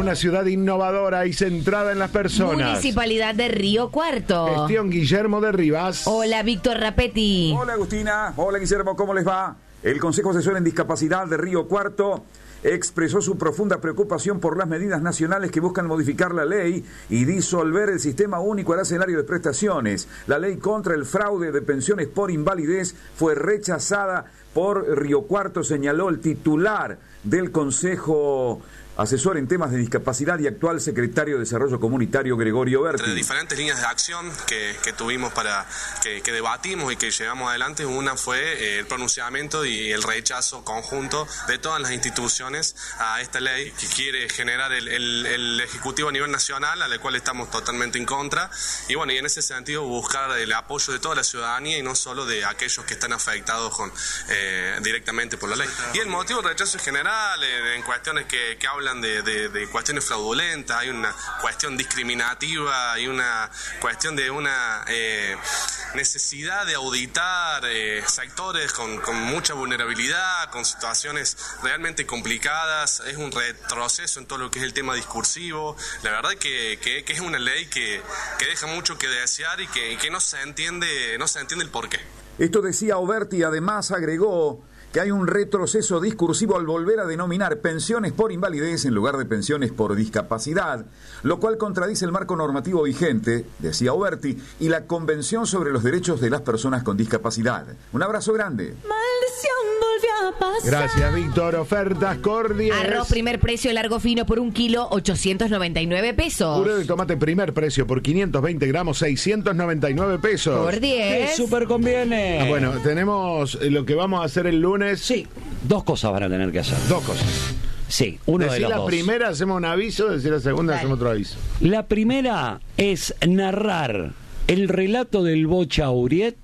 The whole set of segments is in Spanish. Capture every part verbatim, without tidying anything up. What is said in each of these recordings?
una ciudad innovadora y centrada en las personas. Municipalidad de Río Cuarto. Gestión Guillermo de Rivas. Hola, Víctor Rapetti. Hola, Agustina. Hola, Guillermo. ¿Cómo les va? El Consejo Asesor en Discapacidad de Río Cuarto expresó su profunda preocupación por las medidas nacionales que buscan modificar la ley y disolver el sistema único arancelario de prestaciones. La ley contra el fraude de pensiones por invalidez fue rechazada por Río Cuarto, señaló el titular del Consejo Asesor en temas de discapacidad y actual secretario de Desarrollo Comunitario, Gregorio Berti. Entre diferentes líneas de acción que, que tuvimos para que, que debatimos y que llevamos adelante, una fue eh, el pronunciamiento y el rechazo conjunto de todas las instituciones a esta ley que quiere generar el, el, el Ejecutivo a nivel nacional, a la cual estamos totalmente en contra, y bueno, y en ese sentido buscar el apoyo de toda la ciudadanía y no solo de aquellos que están afectados con, eh, directamente por la ley. Y el motivo del rechazo es general, eh, en cuestiones que, que hablan De, de, de cuestiones fraudulentas, hay una cuestión discriminativa, hay una cuestión de una eh, necesidad de auditar eh, sectores con, con mucha vulnerabilidad, con situaciones realmente complicadas. Es un retroceso en todo lo que es el tema discursivo. La verdad que, que, que es una ley que, que deja mucho que desear y que, y que no se entiende, no se entiende el porqué. Esto decía Oberti, además agregó que hay un retroceso discursivo al volver a denominar pensiones por invalidez en lugar de pensiones por discapacidad, lo cual contradice el marco normativo vigente, decía Oberti, y la Convención sobre los Derechos de las Personas con Discapacidad. Un abrazo grande. Maldición volvió a pasar. Gracias, Víctor. Ofertas Cordies. Arroz primer precio largo fino por un kilo, ochocientos noventa y nueve pesos. Puré de tomate primer precio por quinientos veinte gramos, seiscientos noventa y nueve pesos. Por diez. ¡Qué súper conviene! Ah, bueno, tenemos lo que vamos a hacer el lunes. Sí, dos cosas van a tener que hacer. Dos cosas. Sí, uno Decir de los la dos. primera, hacemos un aviso, decir la segunda, Dale. hacemos otro aviso. La primera es narrar el relato del Bocha Uriet,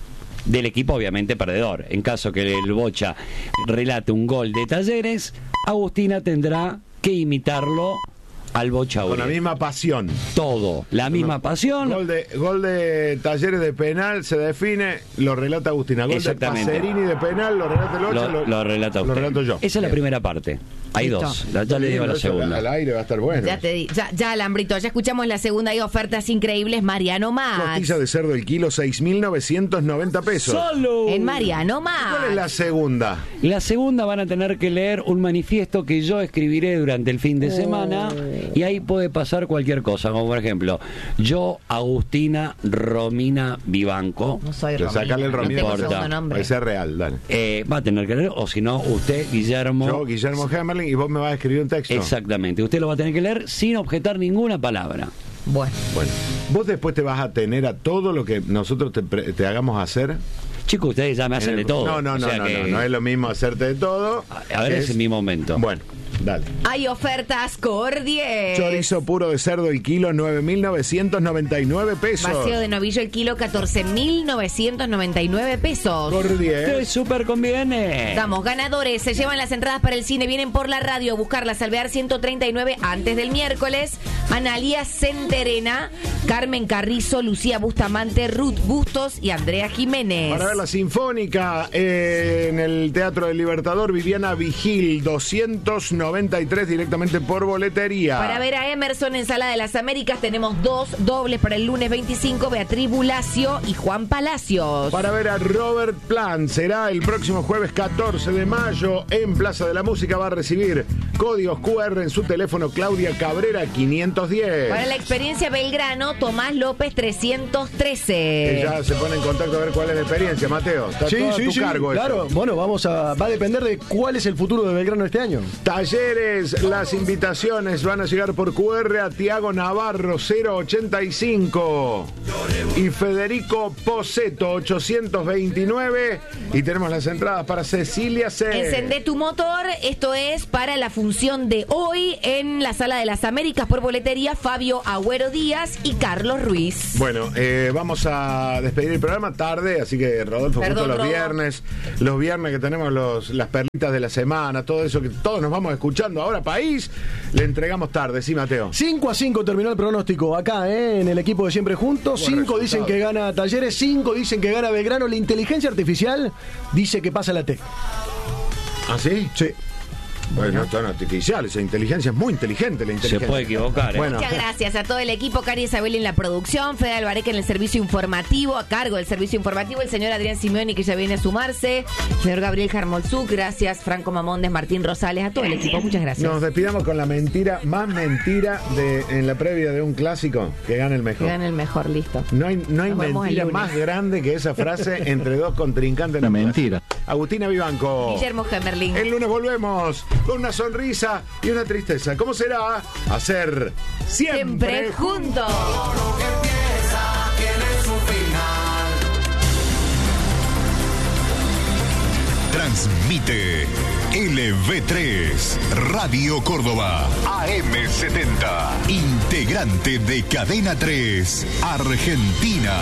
del equipo obviamente perdedor. En caso que el Bocha relate un gol de Talleres, Agustina tendrá que imitarlo al Bocha Con Uriet. la misma pasión. Todo, la misma pasión. Gol de, gol de Talleres de penal se define, lo relata Agustina. Gol de Exactamente. Pacerini de penal, lo relata el Bocha, Lo, lo relata lo usted. relato yo. Esa es la primera parte. Hay Listo. dos. La- Ya le digo la Eso segunda. Al aire va a estar bueno. Ya te di, ya, ya Alambrito, ya escuchamos la segunda y ofertas increíbles. Mariano Max. Costilla de cerdo el kilo, seis mil novecientos noventa pesos. ¡Solo! En Mariano Max. ¿Cuál es la segunda? La segunda van a tener que leer un manifiesto que yo escribiré durante el fin de semana y ahí puede pasar cualquier cosa, como por ejemplo, yo, Agustina Romina Vivanco, No soy Que Romina. sacarle el no Romina. tengo Importa. segundo nombre. Ese es real, dale. eh, va a tener que leer, o si no, usted, Guillermo. Yo, Guillermo Gemerling, y vos me vas a escribir un texto. Exactamente, usted lo va a tener que leer sin objetar ninguna palabra. Bueno. Bueno, vos después te vas a tener a todo lo que nosotros te, pre- te hagamos hacer. Chicos, ustedes ya me hacen en el- de todo. No, no, o no, sea no, que- no, no es lo mismo hacerte de todo. A ver, que ese es mi momento. Bueno, dale. Hay ofertas Cordies. Chorizo puro de cerdo el kilo, nueve mil novecientos noventa y nueve pesos. Vacío de novillo el kilo, catorce mil novecientos noventa y nueve pesos. Por ¡Qué diez. súper conviene! Damos ganadores, se llevan las entradas para el cine, vienen por la radio, buscarlas, Alvear ciento treinta y nueve antes del miércoles. Analía Centerena, Carmen Carrizo, Lucía Bustamante, Ruth Bustos y Andrea Jiménez. Para ver la Sinfónica eh, en el Teatro del Libertador, Viviana Vigil, doscientos noventa y tres directamente por boletería. Para ver a Emerson en Sala de las Américas tenemos dos dobles para el lunes veinticinco, Beatriz Bulacio y Juan Palacios. Para ver a Robert Plant será el próximo jueves catorce de mayo en Plaza de la Música. Va a recibir códigos cu erre en su teléfono Claudia Cabrera quinientos diez. Para la experiencia Belgrano, Tomás López trescientos Que trece. ya se pone en contacto a ver cuál es la experiencia, Mateo. Está Sí, todo a sí, tu sí, cargo. claro. eso. Bueno, vamos a, va a depender de cuál es el futuro de Belgrano este año. Talleres, las invitaciones van a llegar por cu erre a Tiago Navarro cero ochenta y cinco y Federico Poceto ochocientos veintinueve, y tenemos las entradas para Cecilia C. Encendé tu motor, esto es para la función de hoy en la Sala de las Américas por boletería, Fabio Agüero Díaz y Carlos Ruiz. Bueno, eh, vamos a despedir el programa tarde, así que Rodolfo, Perdón, justo los Rodo. viernes, los viernes que tenemos los, las perlitas de la semana, todo eso que todos nos vamos escuchando ahora, país, le entregamos tarde, ¿sí, Mateo? cinco a cinco terminó el pronóstico acá, ¿eh? En el equipo de Siempre Juntos. Buen cinco dicen resultado. que gana Talleres, cinco dicen que gana Belgrano. La inteligencia artificial dice que pasa la T. ¿Ah, sí? Sí. Bueno, son artificiales, la inteligencia es muy inteligente. La inteligencia. Se puede equivocar, ¿eh? Bueno. Muchas gracias a todo el equipo, Cari Isabel en la producción, Fede Alvareque en el servicio informativo, a cargo del servicio informativo, el señor Adrián Simeoni, que ya viene a sumarse, el señor Gabriel Jarmolzuk, gracias, Franco Mamondes, Martín Rosales, a todo el equipo, muchas gracias. Nos despidamos con la mentira, más mentira de en la previa de un clásico, que gane el mejor. Que gane el mejor, listo. No hay, no hay Nos vemos mentira el lunes. más grande que esa frase entre dos contrincantes. Una mentira. Agustina Vivanco. Guillermo Gemerling. El lunes volvemos con una sonrisa y una tristeza. ¿Cómo será? Hacer siempre, Siempre juntos. Transmite L V tres, Radio Córdoba, A M setenta, integrante de Cadena tres, Argentina.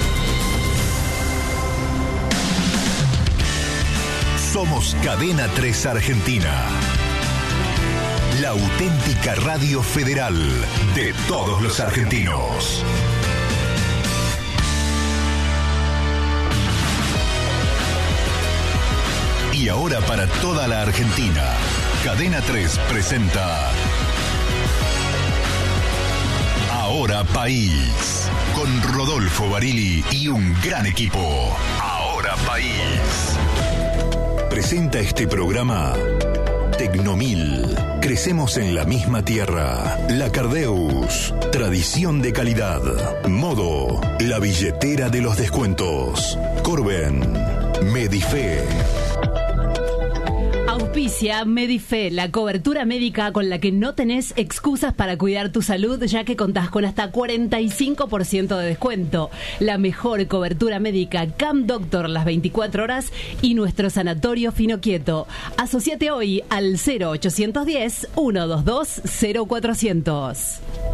Somos Cadena tres Argentina, la auténtica radio federal de todos los argentinos. Y ahora para toda la Argentina, Cadena tres presenta Ahora País, con Rodolfo Barili y un gran equipo. Ahora País. Presenta este programa Tecnomil. Crecemos en la misma tierra. La Cardeus. Tradición de calidad. Modo. La billetera de los descuentos. Corben. Medife. Auspicia Medife, la cobertura médica con la que no tenés excusas para cuidar tu salud, ya que contás con hasta cuarenta y cinco por ciento de descuento. La mejor cobertura médica, Camp Doctor las veinticuatro horas y nuestro sanatorio Fino Quieto. Asociate hoy al cero ochocientos diez, ciento veintidós, cero cuatrocientos.